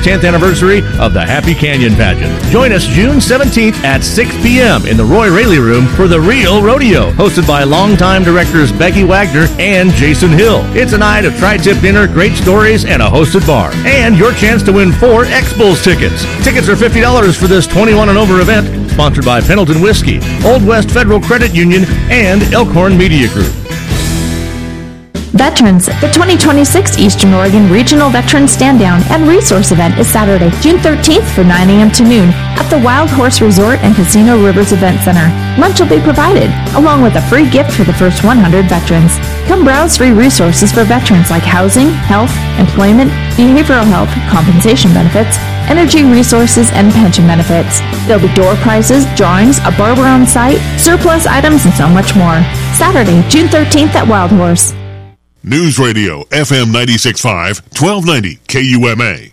10th anniversary of the Happy Canyon Pageant. Join us June 17th at 6 p.m. in the Roy Raley Room for The Real Rodeo, hosted by longtime directors Becky Wagner and Jason Hill. It's a night of tri-tip dinner, great stories, and a hosted bar. And your chance to win 4 X-Bulls tickets. Tickets are $50 for this 21 and over event, sponsored by Pendleton Whiskey, Old West Federal Credit Union, and Elkhorn Media Group. Veterans, the 2026 Eastern Oregon Regional Veterans Stand-Down and Resource Event is Saturday, June 13th from 9 a.m. to noon at the Wild Horse Resort and Casino Rivers Event Center. Lunch will be provided, along with a free gift for the first 100 veterans. Come browse free resources for veterans like housing, health, employment, behavioral health, compensation benefits, energy resources, and pension benefits. There'll be door prizes, drawings, a barber on site, surplus items, and so much more. Saturday, June 13th at Wild Horse. News Radio, FM 96.5, 1290 KUMA.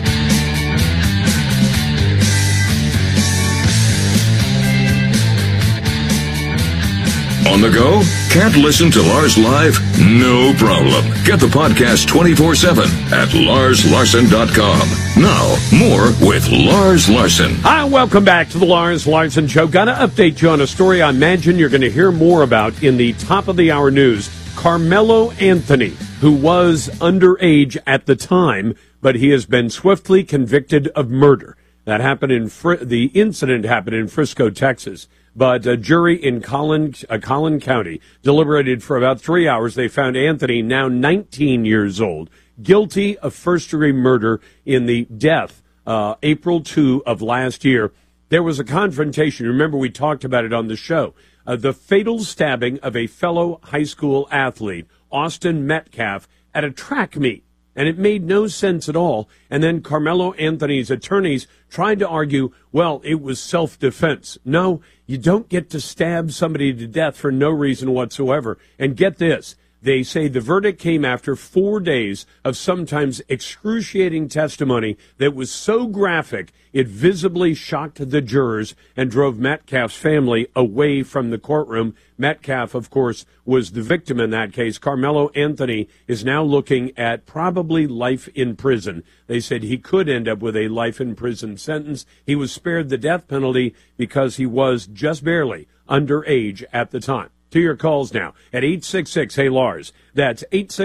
On the go? Can't listen to Lars live? No problem. Get the podcast 24/7 at LarsLarson.com. Now, more with Lars Larson. Hi, welcome back to the Lars Larson Show. Got to update you on a story I imagine you're going to hear more about in the top of the hour news. Carmelo Anthony, who was underage at the time, but he has been swiftly convicted of murder. That happened the incident happened in Frisco, Texas. But a jury in Collin County deliberated for about 3 hours. They found Anthony, now 19 years old, guilty of first-degree murder in the death, April 2 of last year. There was a confrontation. Remember, we talked about it on the show. The fatal stabbing of a fellow high school athlete, Austin Metcalf, at a track meet. And it made no sense at all. And then Carmelo Anthony's attorneys tried to argue, well, it was self-defense. No, you don't get to stab somebody to death for no reason whatsoever. And get this. They say the verdict came after 4 days of sometimes excruciating testimony that was so graphic it visibly shocked the jurors and drove Metcalf's family away from the courtroom. Metcalf, of course, was the victim in that case. Carmelo Anthony is now looking at probably life in prison. They said he could end up with a life in prison sentence. He was spared the death penalty because he was just barely underage at the time. To your calls now at 866-HEY-LARS. That's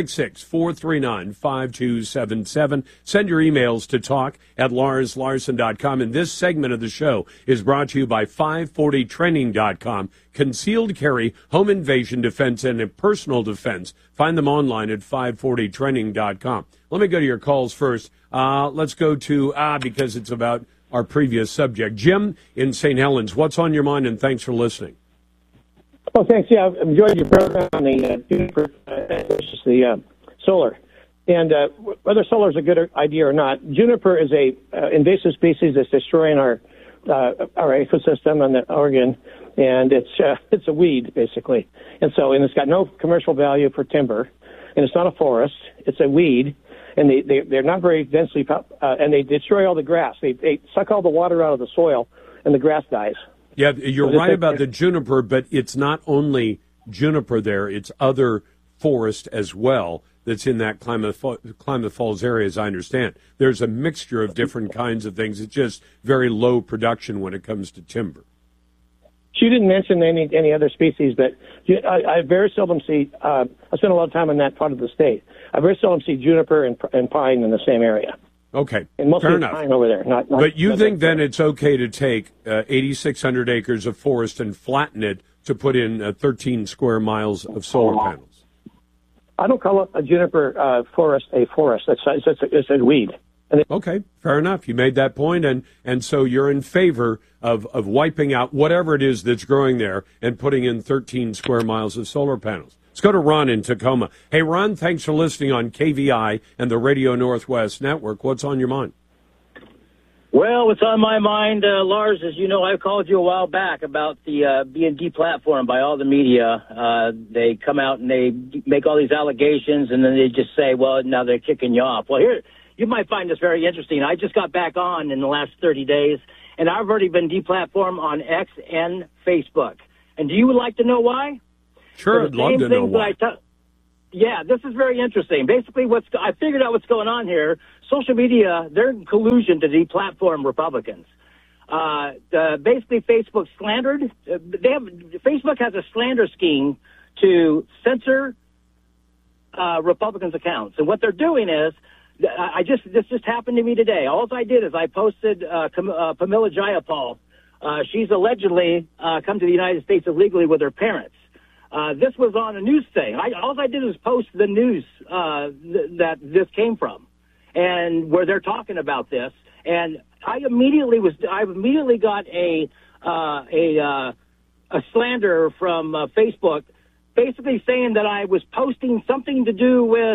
866-439-5277. Send your emails to talk@LarsLarson.com. And this segment of the show is brought to you by 540training.com. Concealed carry, home invasion defense, and personal defense. Find them online at 540training.com. Let me go to your calls first. Let's go to, because it's about our previous subject. Jim in St. Helens, what's on your mind, and thanks for listening. Oh, thanks. Yeah, I've enjoyed your program on the juniper versus the solar. And whether solar is a good idea or not, juniper is a invasive species that's destroying our ecosystem in Oregon, and it's a weed basically. And it's got no commercial value for timber, and it's not a forest. It's a weed, and they're not very densely and they destroy all the grass. They suck all the water out of the soil, and the grass dies. Yeah, you're right about the juniper, but it's not only juniper there. It's other forest as well that's in that Klamath Falls area, as I understand. There's a mixture of different kinds of things. It's just very low production when it comes to timber. She didn't mention any other species, but I very seldom see, I spend a lot of time in that part of the state. I very seldom see juniper and pine in the same area. Okay, and most fair of the enough. pine over there. But you think then it's okay to take 8,600 acres of forest and flatten it to put in 13 square miles of solar panels? I don't call a juniper forest a forest. It's a weed. Okay, fair enough. You made that point, and so you're in favor of wiping out whatever it is that's growing there and putting in 13 square miles of solar panels. Let's go to Ron in Tacoma. Hey, Ron, thanks for listening on KVI and the Radio Northwest Network. What's on your mind? Well, what's on my mind, Lars, is, I called you a while back about the being deplatformed by all the media. They come out and they make all these allegations, and then they just say, well, now they're kicking you off. Well, here, you might find this very interesting. I just got back on in the last 30 days, and I've already been deplatformed on X and Facebook. And do you like to know why? Sure, I'd love to know why. Yeah, this is very interesting. Basically, I figured out what's going on here. Social media, they're in collusion to deplatform Republicans. Basically, Facebook slandered. Facebook has a slander scheme to censor Republicans' accounts, and what they're doing is, this just happened to me today. All I did is I posted Pramila Jayapal. She's allegedly come to the United States illegally with her parents. This was on a news thing. All I did was post the news that this came from, and where they're talking about this. And I immediately got a slander from Facebook, basically saying that I was posting something to do with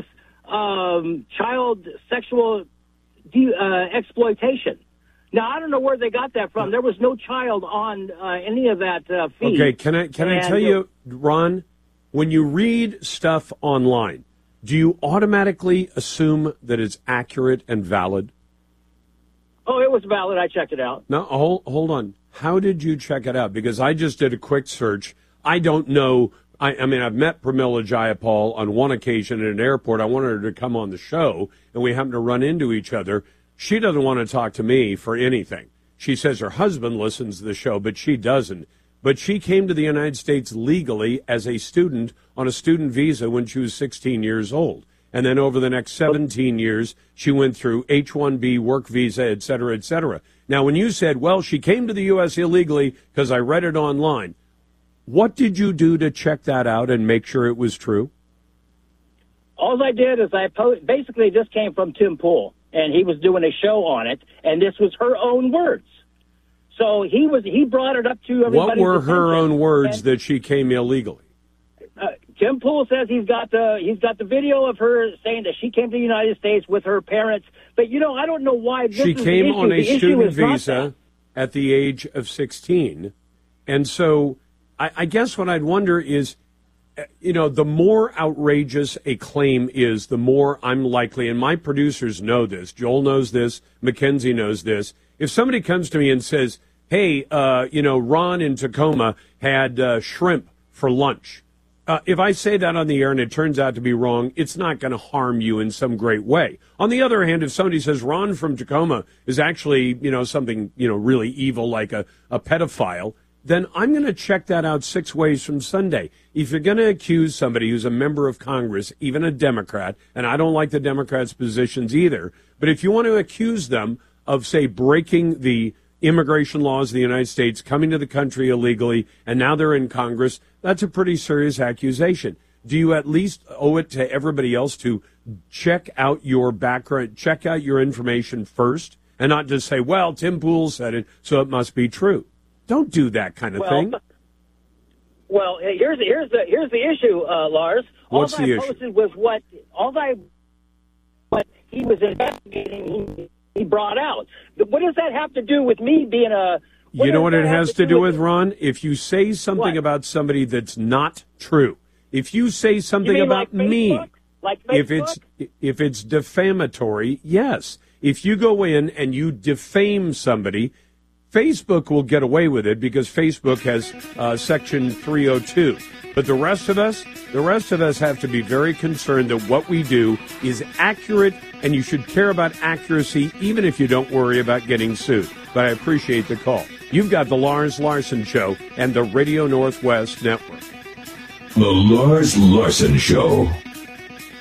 child sexual exploitation. Now, I don't know where they got that from. There was no child on any of that feed. Okay, can I tell you, Ron, when you read stuff online, do you automatically assume that it's accurate and valid? Oh, it was valid. I checked it out. No, hold on. How did you check it out? Because I just did a quick search. I don't know. I mean, I've met Pramila Jayapal on one occasion at an airport. I wanted her to come on the show, and we happened to run into each other. She doesn't want to talk to me for anything. She says her husband listens to the show, but she doesn't. But she came to the United States legally as a student on a student visa when she was 16 years old. And then over the next 17 years, she went through H-1B, work visa, et cetera, et cetera. Now, when you said, well, she came to the U.S. illegally because I read it online, what did you do to check that out and make sure it was true? All I did is basically this came from Tim Pool, and he was doing a show on it, and this was her own words. So he brought it up to everybody. What were her own words that she came illegally? Tim Pool says he's got the video of her saying that she came to the United States with her parents. But, I don't know why this she is came the issue. on a The student visa at the age of 16. And so I guess what I'd wonder is, the more outrageous a claim is, the more I'm likely, and my producers know this, Joel knows this, Mackenzie knows this, if somebody comes to me and says, hey, Ron in Tacoma had shrimp for lunch, if I say that on the air and it turns out to be wrong, it's not going to harm you in some great way. On the other hand, if somebody says Ron from Tacoma is actually, something, really evil like a pedophile, then I'm going to check that out 6 ways from Sunday. If you're going to accuse somebody who's a member of Congress, even a Democrat, and I don't like the Democrats' positions either, but if you want to accuse them of, say, breaking the immigration laws of the United States, coming to the country illegally, and now they're in Congress, that's a pretty serious accusation. Do you at least owe it to everybody else to check out your background, check out your information first, and not just say, well, Tim Pool said it, so it must be true? Don't do that kind of thing. Well, here's the issue, Lars. What's the issue? All I posted was what he was investigating. He brought out. What does that have to do with me being a? You know what it has to do with, Ron? If you say something about somebody that's not true, if you say something about me, if it's defamatory, yes. If you go in and you defame somebody, Facebook will get away with it because Facebook has Section 302. But the rest of us have to be very concerned that what we do is accurate, and you should care about accuracy even if you don't worry about getting sued. But I appreciate the call. You've got the Lars Larson Show and the Radio Northwest Network. The Lars Larson Show.